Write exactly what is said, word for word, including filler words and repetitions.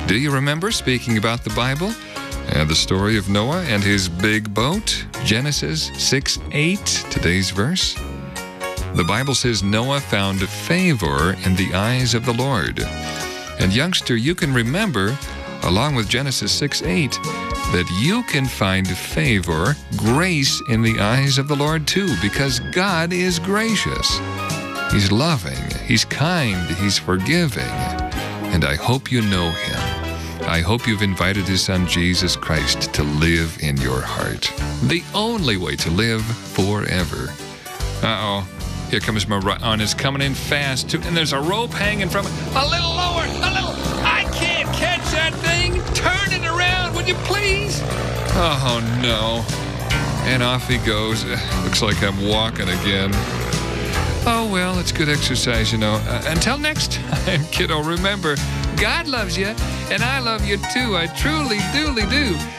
Do you remember speaking about the Bible and the story of Noah and his big boat? Genesis six eight, today's verse. The Bible says Noah found favor in the eyes of the Lord. And youngster, you can remember, along with Genesis six eight, that you can find favor, grace in the eyes of the Lord too, because God is gracious. He's loving, He's kind, He's forgiving. And I hope you know Him. I hope you've invited His Son, Jesus Christ, to live in your heart. The only way to live forever. Uh-oh. Here comes my run. It's coming in fast, too. And there's a rope hanging from it. A little lower. A little. I can't catch that thing. Turn it around, would you please? Oh, no. And off he goes. Looks like I'm walking again. Oh, well, it's good exercise, you know. Uh, until next time, kiddo, remember, God loves you, and I love you, too. I truly, duly do.